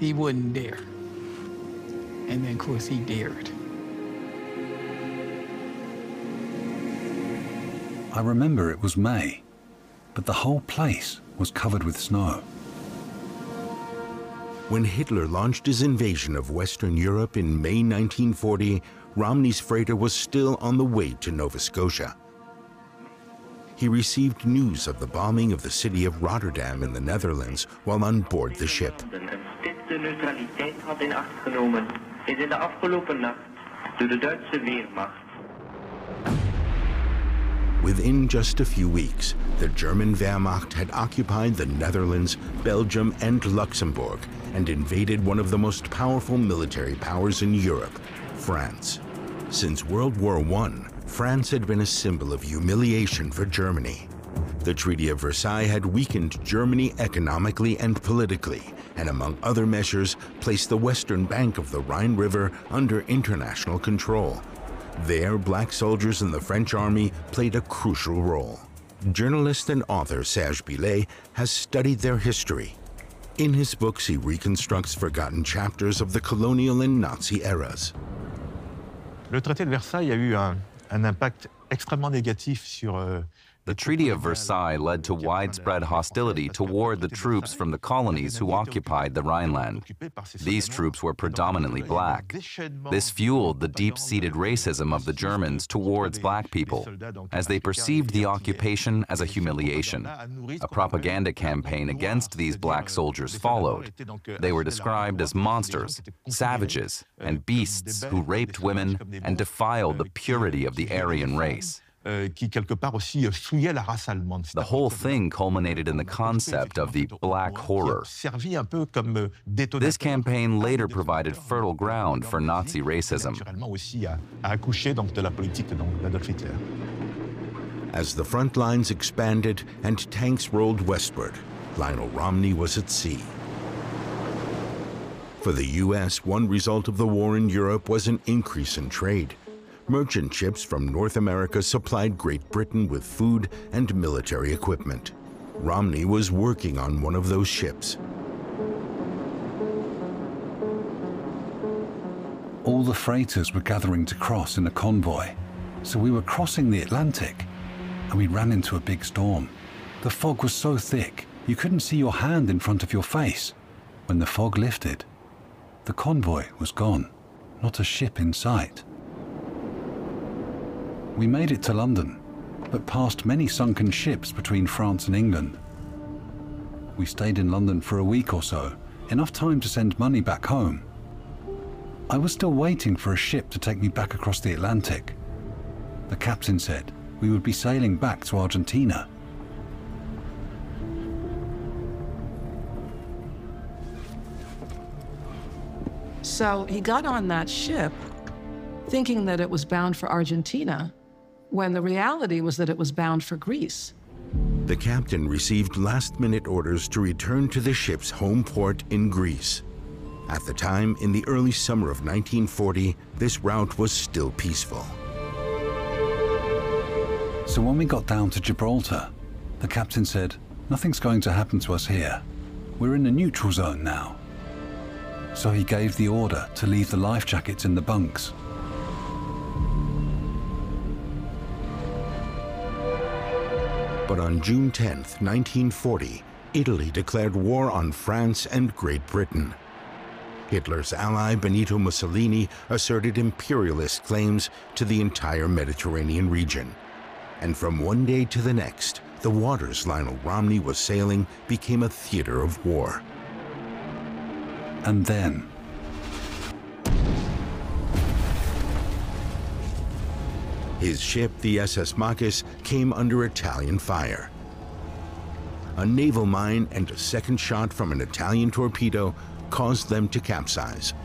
he wouldn't dare. And then, of course, he dared. I remember it was May, but the whole place was covered with snow. When Hitler launched his invasion of Western Europe in May 1940, Romney's freighter was still on the way to Nova Scotia. He received news of the bombing of the city of Rotterdam in the Netherlands while on board the ship. Within just a few weeks, the German Wehrmacht had occupied the Netherlands, Belgium, and Luxembourg and invaded one of the most powerful military powers in Europe, France. Since World War I, France had been a symbol of humiliation for Germany. The Treaty of Versailles had weakened Germany economically and politically, and among other measures, placed the western bank of the Rhine River under international control. There, black soldiers in the French army played a crucial role. Journalist and author Serge Billet has studied their history. In his books, he reconstructs forgotten chapters of the colonial and Nazi eras. Le traité de Versailles a eu un impact extrêmement négatif sur The Treaty of Versailles led to widespread hostility toward the troops from the colonies who occupied the Rhineland. These troops were predominantly black. This fueled the deep-seated racism of the Germans towards black people, as they perceived the occupation as a humiliation. A propaganda campaign against these black soldiers followed. They were described as monsters, savages, and beasts who raped women and defiled the purity of the Aryan race. The whole thing culminated in the concept of the Black Horror. This campaign later provided fertile ground for Nazi racism. As the front lines expanded and tanks rolled westward, Lionel Romney was at sea. For the U.S., one result of the war in Europe was an increase in trade. Merchant ships from North America supplied Great Britain with food and military equipment. Romney was working on one of those ships. All the freighters were gathering to cross in a convoy, so we were crossing the Atlantic, and we ran into a big storm. The fog was so thick, you couldn't see your hand in front of your face. When the fog lifted, the convoy was gone, not a ship in sight. We made it to London, but passed many sunken ships between France and England. We stayed in London for a week or so, enough time to send money back home. I was still waiting for a ship to take me back across the Atlantic. The captain said we would be sailing back to Argentina. So he got on that ship thinking that it was bound for Argentina, when the reality was that it was bound for Greece. The captain received last-minute orders to return to the ship's home port in Greece. At the time, in the early summer of 1940, this route was still peaceful. So when we got down to Gibraltar, the captain said, "Nothing's going to happen to us here. We're in the neutral zone now." So he gave the order to leave the life jackets in the bunks. But on June 10, 1940, Italy declared war on France and Great Britain. Hitler's ally Benito Mussolini asserted imperialist claims to the entire Mediterranean region. And from one day to the next, the waters Lionel Romney was sailing became a theater of war. And then, his ship, the SS Macis, came under Italian fire. A naval mine and a second shot from an Italian torpedo caused them to capsize.